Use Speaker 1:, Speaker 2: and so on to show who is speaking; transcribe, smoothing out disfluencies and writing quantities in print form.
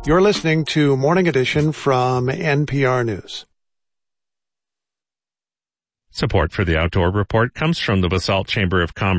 Speaker 1: You're listening to Morning Edition from NPR News.
Speaker 2: Support for the Outdoor Report comes from the Basalt Chamber of Commerce.